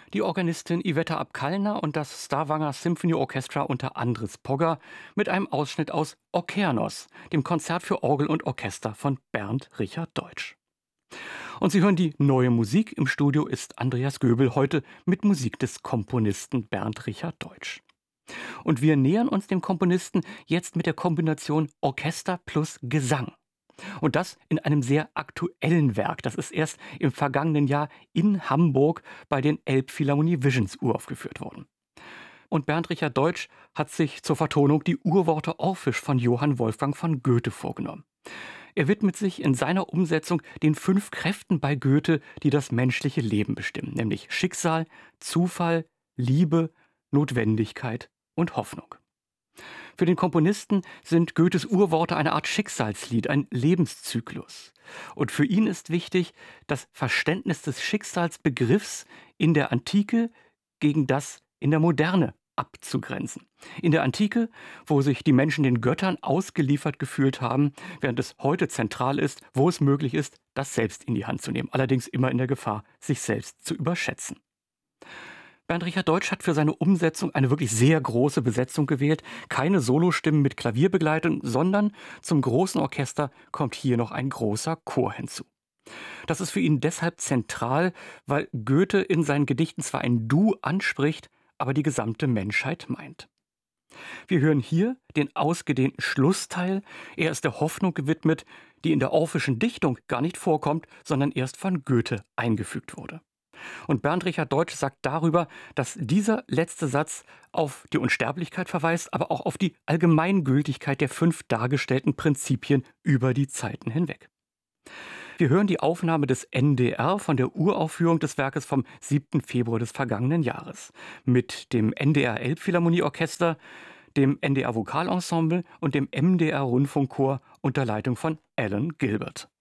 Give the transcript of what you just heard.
Die Organistin Iveta Abkalner und das Stavanger Symphony Orchestra unter Andris Pogger mit einem Ausschnitt aus Okeanos, dem Konzert für Orgel und Orchester von Bernd Richard Deutsch. Und Sie hören die neue Musik. Im Studio ist Andreas Göbel heute mit Musik des Komponisten Bernd Richard Deutsch. Und wir nähern uns dem Komponisten jetzt mit der Kombination Orchester plus Gesang. Und das in einem sehr aktuellen Werk. Das ist erst im vergangenen Jahr in Hamburg bei den Elbphilharmonie Visions uraufgeführt worden. Und Bernd Richard Deutsch hat sich zur Vertonung die Urworte Orphisch von Johann Wolfgang von Goethe vorgenommen. Er widmet sich in seiner Umsetzung den 5 Kräften bei Goethe, die das menschliche Leben bestimmen, nämlich Schicksal, Zufall, Liebe, Notwendigkeit und Hoffnung. Für den Komponisten sind Goethes Urworte eine Art Schicksalslied, ein Lebenszyklus. Und für ihn ist wichtig, das Verständnis des Schicksalsbegriffs in der Antike gegen das in der Moderne abzugrenzen. In der Antike, wo sich die Menschen den Göttern ausgeliefert gefühlt haben, während es heute zentral ist, wo es möglich ist, das selbst in die Hand zu nehmen, allerdings immer in der Gefahr, sich selbst zu überschätzen. Bernd Richard Deutsch hat für seine Umsetzung eine wirklich sehr große Besetzung gewählt. Keine Solostimmen mit Klavierbegleitung, sondern zum großen Orchester kommt hier noch ein großer Chor hinzu. Das ist für ihn deshalb zentral, weil Goethe in seinen Gedichten zwar ein Du anspricht, aber die gesamte Menschheit meint. Wir hören hier den ausgedehnten Schlussteil. Er ist der Hoffnung gewidmet, die in der orphischen Dichtung gar nicht vorkommt, sondern erst von Goethe eingefügt wurde. Und Bernd Richard Deutsch sagt darüber, dass dieser letzte Satz auf die Unsterblichkeit verweist, aber auch auf die Allgemeingültigkeit der 5 dargestellten Prinzipien über die Zeiten hinweg. Wir hören die Aufnahme des NDR von der Uraufführung des Werkes vom 7. Februar des vergangenen Jahres mit dem NDR Elbphilharmonieorchester, dem NDR Vokalensemble und dem MDR Rundfunkchor unter Leitung von Alan Gilbert.